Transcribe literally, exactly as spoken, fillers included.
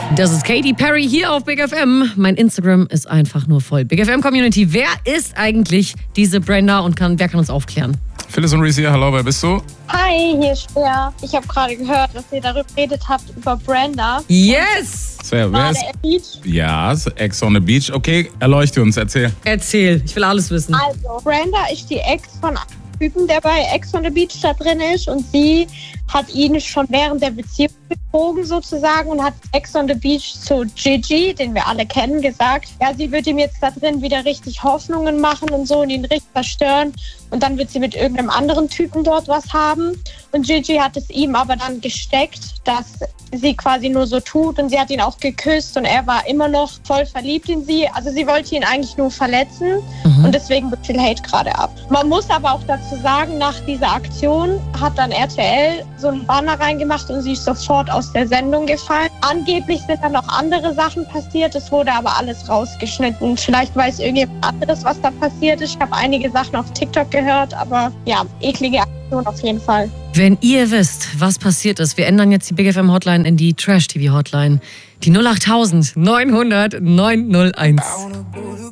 Das ist Katy Perry hier auf Big F M. Mein Instagram ist einfach nur voll. Big F M Community, wer ist eigentlich diese Brenda und kann, wer kann uns aufklären? Phyllis und Reese hier, hallo, wer bist du? Hi, hier ist Svea. Ich habe gerade gehört, dass ihr darüber geredet habt, über Brenda. Yes! Svea, wer ist? Beach. Ja, Ex on the Beach. Okay, erleuchte uns, erzähl. Erzähl, ich will alles wissen. Also, Brenda ist die Ex von einem Typen, der bei Ex on the Beach da drin ist. Und sie hat ihn schon während der Beziehung betrogen sozusagen und hat Ex on the Beach zu Gigi, den wir alle kennen, gesagt, ja, sie wird ihm jetzt da drin wieder richtig Hoffnungen machen und so und ihn richtig zerstören. Und dann wird sie mit irgendeinem anderen Typen dort was haben. Und Gigi hat es ihm aber dann gesteckt, dass sie quasi nur so tut. Und sie hat ihn auch geküsst und er war immer noch voll verliebt in sie. Also sie wollte ihn eigentlich nur verletzen. Mhm. Und deswegen wird viel Hate gerade ab. Man muss aber auch dazu sagen, nach dieser Aktion hat dann R T L so einen Banner reingemacht und sie ist sofort aus der Sendung gefallen. Angeblich sind dann noch andere Sachen passiert. Es wurde aber alles rausgeschnitten. Vielleicht weiß irgendjemand anderes, was da passiert ist. Ich habe einige Sachen auf TikTok gehört, aber ja, eklige Aktion auf jeden Fall. Wenn ihr wisst, was passiert ist, wir ändern jetzt die Big F M Hotline in die Trash-T V Hotline. Die null acht neunhundert neunhundert neun null eins.